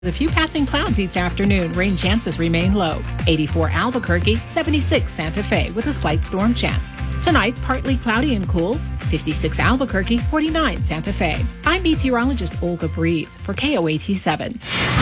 A few passing clouds each afternoon. Rain chances remain low. 84 Albuquerque, 76 Santa Fe with a slight storm chance. Tonight, partly cloudy and cool. 56 Albuquerque, 49 Santa Fe. I'm meteorologist Olga Breeze for KOAT7.